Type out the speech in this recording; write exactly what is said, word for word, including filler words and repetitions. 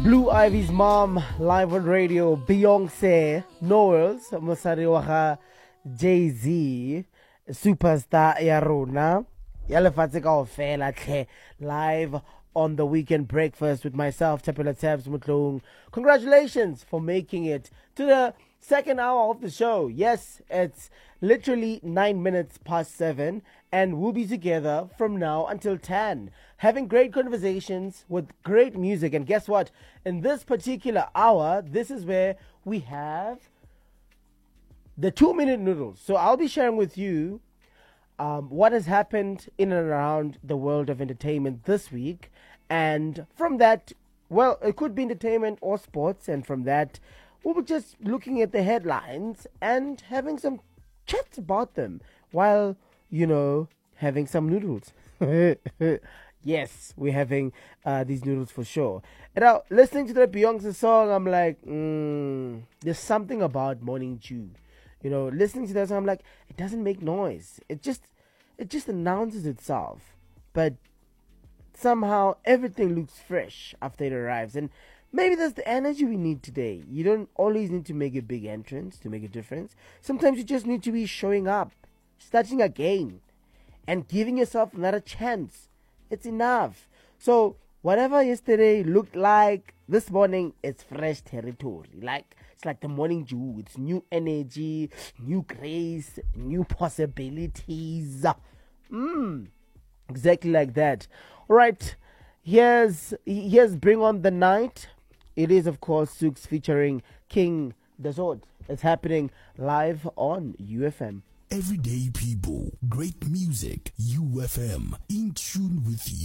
Blue Ivy's mom, live on radio. Beyonce, Noels, Mosari wa Jay-Z, superstar ya rona. Ya lefatshe kaofela hle, live on the weekend breakfast with myself, Tapela Tabs Mutlung. Congratulations for making it to the second hour of the show. Yes, it's literally nine minutes past seven, and we'll be together from now until ten, having great conversations with great music. And guess what? In this particular hour, this is where we have the two-minute noodles. So I'll be sharing with you um, what has happened in and around the world of entertainment this week. And from that, well, it could be entertainment or sports. And from that, we'll be just looking at the headlines and having some chats about them while, you know, having some noodles. Yes, we're having uh, these noodles for sure. And now, listening to the Beyonce song, I'm like, mm, there's something about Morning Dew. You know, listening to that song, I'm like, it doesn't make noise. It just, it just announces itself. But somehow everything looks fresh after it arrives. And maybe that's the energy we need today. You don't always need to make a big entrance to make a difference. Sometimes you just need to be showing up, starting again, and giving yourself another chance. It's enough. So whatever yesterday looked like, this morning it's fresh territory. Like, it's like the morning dew. It's new energy, new grace, new possibilities. Mm, exactly like that. All right, here's here's Bring On The Night. It is, of course, Sooks featuring King Dazod. It's happening live on U F M. Everyday people, great music, U F M, in tune with you.